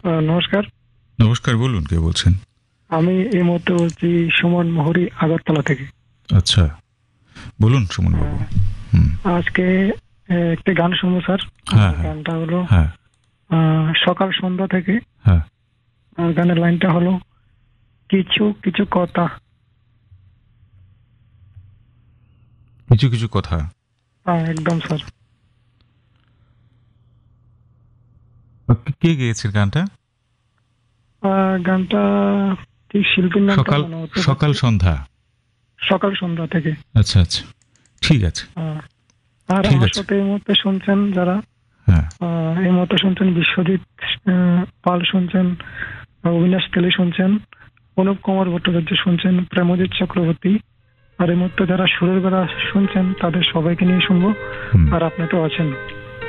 নমস্কার। নমস্কার, বলুন কে বলছেন? আমি এই মুহূর্তে বলছি সুমন মোহরি, আগরতলা থেকে। আচ্ছা, বলুন সুমন বাবু। আহ, হুম। আজকে একটি গান শুনবো স্যার। হ্যাঁ হ্যাঁ গানটা হলো হ্যাঁ সকাল সন্ধ্যা থেকে। হ্যাঁ। গানের লাইনটা হলো কিছু কিছু কথা। কিছু কিছু কথা। একদম স্যার। কে গেয়েছে গানটা? গানটা ঠিক শিল্পীর নামটা সকাল মনে হতে সকাল পারছে। সন্ধ্যা। সকাল সন্ধ্যা থেকে। আচ্ছা আচ্ছা, ঠিক আছে। আহ, আর ঠিক আমার আছে। সাথে এই মুহূর্তে শুনছেন যারা, হ্যাঁ। এই মুহূর্তে শুনছেন বিশ্বজিৎ পাল শুনছেন, অবিনাশ তেলী শুনছেন, অনুপ কুমার ভট্টাচার্য শুনছেন, প্রেমজিৎ চক্রবর্তী। আর এই মুহূর্তে যারা সুরের বেড়া শুনছেন তাদের সবাইকে নিয়ে শুনবো। হুম। আর আপনি তো আছেন।